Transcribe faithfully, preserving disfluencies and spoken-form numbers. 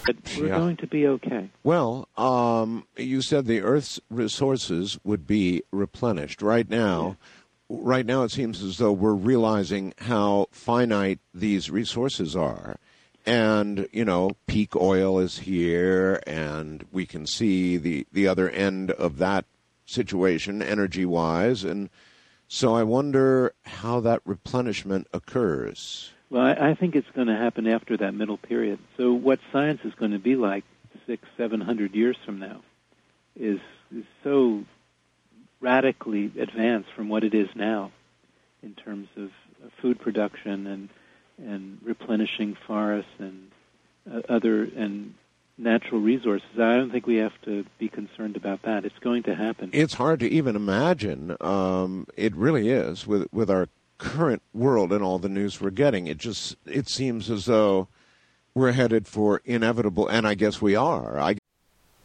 But we're Yeah. going to be okay. Well, um, you said the Earth's resources would be replenished. Right now, yeah. right now it seems as though we're realizing how finite these resources are. And, you know, peak oil is here, and we can see the, the other end of that situation energy-wise. And so I wonder how that replenishment occurs. Well, I, I think it's going to happen after that middle period. So what science is going to be like six, seven hundred years from now is, is so radically advanced from what it is now in terms of uh, food production and and replenishing forests and uh, other and natural resources. I don't think we have to be concerned about that. It's going to happen. It's hard to even imagine. Um, it really is with with our current world and all the news we're getting. It just it seems as though we're headed for inevitable, and I guess we are. I